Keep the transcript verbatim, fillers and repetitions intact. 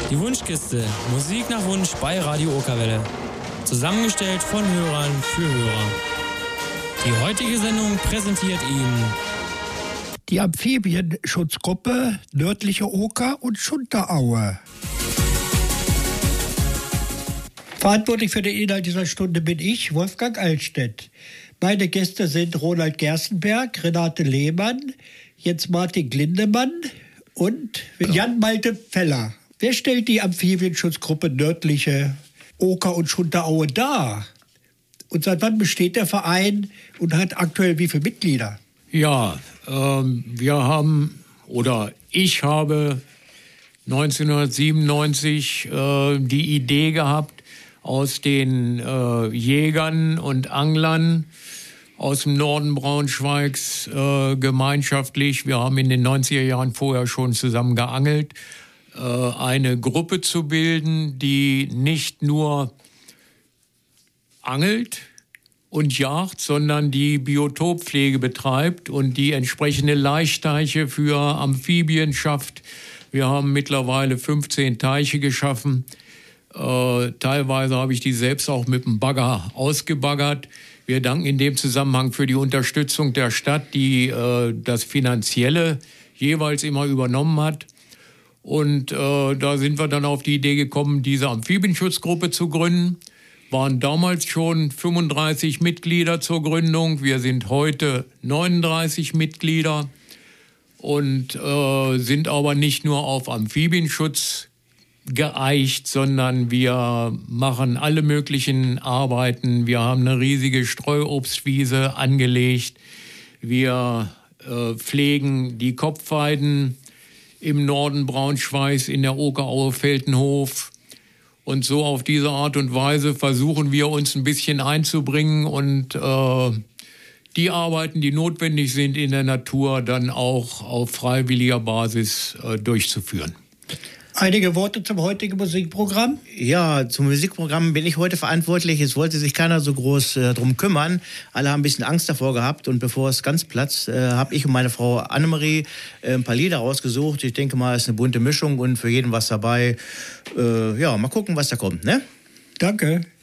Die Wunschkiste. Musik nach Wunsch bei Radio Okerwelle. Zusammengestellt von Hörern für Hörer. Die heutige Sendung präsentiert Ihnen die Amphibienschutzgruppe Nördliche Oker und Schunteraue. Verantwortlich für den Inhalt dieser Stunde bin ich, Wolfgang Altstedt. Meine Gäste sind Ronald Gerstenberg, Renate Lehmann, Jens-Martin Glindemann und Jan-Malte Feller. Wer stellt die Amphibienschutzgruppe Nördliche Oker und Schunteraue dar? Und seit wann besteht der Verein und hat aktuell wie viele Mitglieder? Ja, ähm, wir haben, oder ich habe neunzehnhundertsiebenundneunzig äh, die Idee gehabt, aus den äh, Jägern und Anglern aus dem Norden Braunschweigs äh, gemeinschaftlich, wir haben in den neunziger Jahren vorher schon zusammen geangelt, äh, eine Gruppe zu bilden, die nicht nur angelt und jagt, sondern die Biotoppflege betreibt und die entsprechende Laichteiche für Amphibien schafft. Wir haben mittlerweile fünfzehn Teiche geschaffen. Äh, teilweise habe ich die selbst auch mit dem Bagger ausgebaggert. Wir danken in dem Zusammenhang für die Unterstützung der Stadt, die äh, das Finanzielle jeweils immer übernommen hat. Und äh, da sind wir dann auf die Idee gekommen, diese Amphibienschutzgruppe zu gründen. Waren damals schon fünfunddreißig Mitglieder zur Gründung. Wir sind heute neununddreißig Mitglieder und äh, sind aber nicht nur auf Amphibienschutz geeicht, sondern wir machen alle möglichen Arbeiten. Wir haben eine riesige Streuobstwiese angelegt. Wir äh, pflegen die Kopfweiden im Norden Braunschweigs in der Okeraue Feltenhof. Und so auf diese Art und Weise versuchen wir uns ein bisschen einzubringen und äh, die Arbeiten, die notwendig sind in der Natur, dann auch auf freiwilliger Basis äh, durchzuführen. Einige Worte zum heutigen Musikprogramm? Ja, zum Musikprogramm bin ich heute verantwortlich. Es wollte sich keiner so groß äh, drum kümmern. Alle haben ein bisschen Angst davor gehabt. Und bevor es ganz platzt, äh, habe ich und meine Frau Annemarie äh, ein paar Lieder rausgesucht. Ich denke mal, es ist eine bunte Mischung und für jeden was dabei. Äh, ja, mal gucken, was da kommt, ne? Danke.